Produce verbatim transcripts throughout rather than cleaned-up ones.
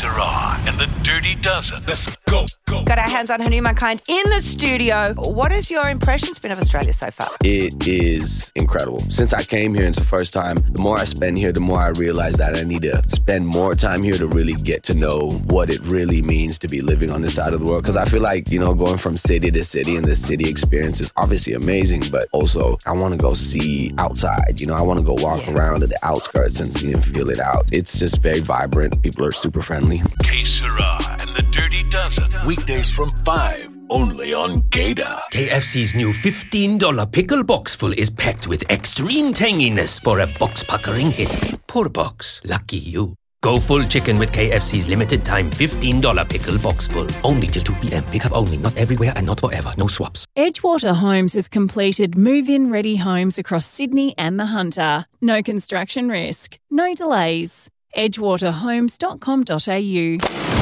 Syrah and the Dirty Dozen. Let's go, go. Got our hands on Hanuman Kind in the studio. What has your impressions been of Australia so far? It is incredible. Since I came here, it's the first time, the more I spend here, the more I realize that I need to spend more time here to really get to know what it really means to be living on this side of the world. Because I feel like, you know, going from city to city and the city experience is obviously amazing, but also I want to go see outside. You know, I want to go walk yeah. around to the outskirts and see and feel it out. It's just very vibrant. People are super friendly. K Syrah and the Dirty Dozen. Weekdays from five. Only on Gator. K F C's new fifteen dollars pickle box full is packed with extreme tanginess for a box-puckering hit. Poor box. Lucky you. Go full chicken with K F C's limited time fifteen dollars pickle box full. Only till two p.m. Pick up only. Not everywhere and not forever. No swaps. Edgewater Homes has completed move-in ready homes across Sydney and the Hunter. No construction risk. No delays. edgewater homes dot com dot a u.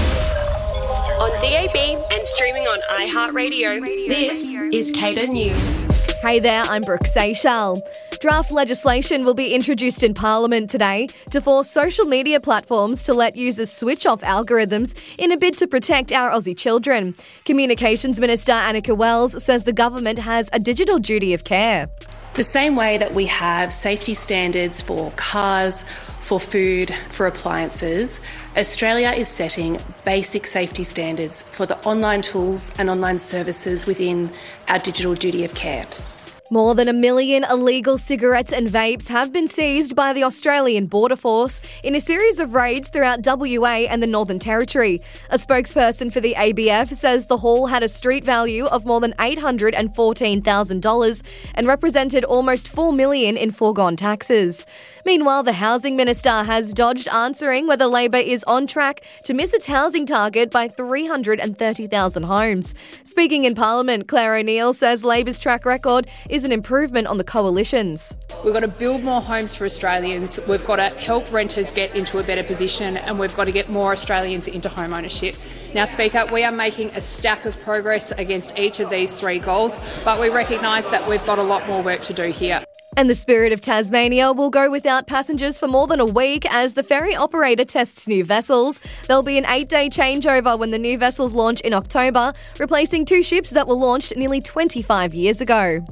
On D A B and streaming on iHeartRadio, this is Cater News. Hey there, I'm Brooke Seychelles. Draft legislation will be introduced in Parliament today to force social media platforms to let users switch off algorithms in a bid to protect our Aussie children. Communications Minister Annika Wells says the government has a digital duty of care. The same way that we have safety standards for cars, for food, for appliances, Australia is setting basic safety standards for the online tools and online services within our digital duty of care. More than a million illegal cigarettes and vapes have been seized by the Australian Border Force in a series of raids throughout W A and the Northern Territory. A spokesperson for the A B F says the haul had a street value of more than eight hundred fourteen thousand dollars and represented almost four million dollars in foregone taxes. Meanwhile, the Housing Minister has dodged answering whether Labor is on track to miss its housing target by three hundred thirty thousand homes. Speaking in Parliament, Claire O'Neill says Labor's track record is an improvement on the coalition's. We've got to build more homes for Australians, we've got to help renters get into a better position, and we've got to get more Australians into home ownership. Now, Speaker, we are making a stack of progress against each of these three goals, but we recognise that we've got a lot more work to do here. And the Spirit of Tasmania will go without passengers for more than a week as the ferry operator tests new vessels. There'll be an eight-day changeover when the new vessels launch in October, replacing two ships that were launched nearly twenty-five years ago.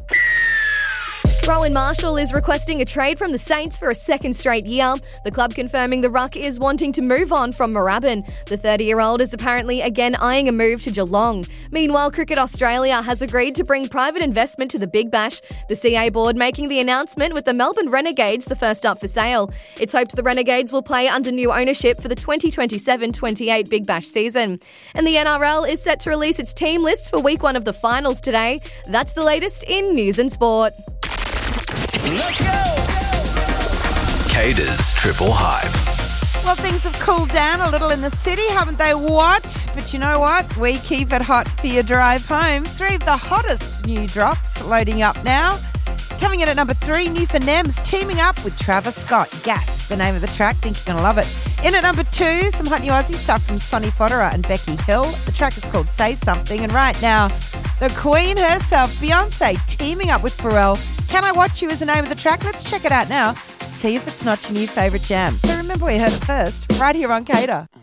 Rowan Marshall is requesting a trade from the Saints for a second straight year. The club confirming the Ruck is wanting to move on from Moorabbin. The thirty-year-old is apparently again eyeing a move to Geelong. Meanwhile, Cricket Australia has agreed to bring private investment to the Big Bash. The C A board making the announcement with the Melbourne Renegades the first up for sale. It's hoped the Renegades will play under new ownership for the twenty twenty-seven twenty-eight Big Bash season. And the N R L is set to release its team lists for week one of the finals today. That's the latest in news and sport. Let's go! Cater's Triple Hype. Well, things have cooled down a little in the city, haven't they? What? But you know what? We keep it hot for your drive home. Three of the hottest new drops loading up now. Coming in at number three, New for Nems teaming up with Travis Scott. Gas, the name of the track. Think you're going to love it. In at number two, some hot new Aussie stuff from Sonny Fodera and Becky Hill. The track is called Say Something. And right now, the Queen herself, Beyonce, teaming up with Pharrell. Can I Watch You is the name of the track. Let's check it out now. See if it's not your new favourite jam. So remember where you heard it first, right here on Cater.